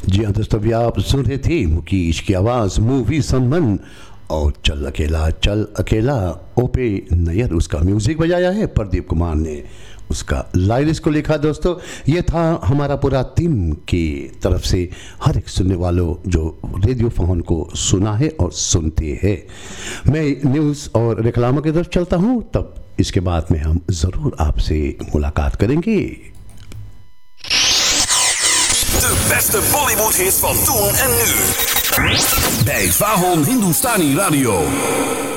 जी हाँ दोस्तों, अभी आप सुन रहे थे मुकेश की आवाज़ मूवी संबंध और चल अकेला ओपे नैयर, उसका म्यूज़िक बजाया है प्रदीप कुमार ने, उसका लाइरिस को लिखा। दोस्तों ये था हमारा पूरा टीम की तरफ से हर एक सुनने वालों जो रेडियो फोन को सुना है और सुनते हैं। मैं न्यूज़ और रेखलामा की तरफ चलता हूँ, तब इसके बाद में हम ज़रूर आपसे मुलाकात करेंगे। De beste Bollywood hits van toen en nu. Bij Vahon Hindustani Radio.